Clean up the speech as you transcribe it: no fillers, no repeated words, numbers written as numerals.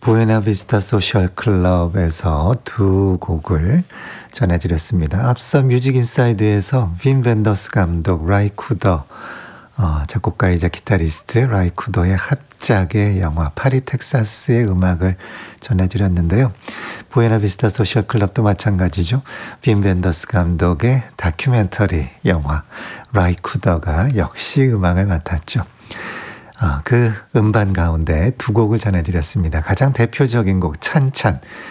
부에나비스타 소셜 클럽에서 두 곡을 전해드렸습니다. 앞서 뮤직 인사이드에서 빈 벤더스 감독, 라이 쿠더 작곡가이자 기타리스트 라이 쿠더의 합작의 영화 파리 텍사스의 음악을 전해드렸는데요. 부에나비스타 소셜 클럽도 마찬가지죠. 빈 벤더스 감독의 다큐멘터리 영화 라이 쿠더가 역시 음악을 맡았죠. 그 음반 가운데 두 곡을 전해드렸습니다. 가장 대표적인 곡 찬찬,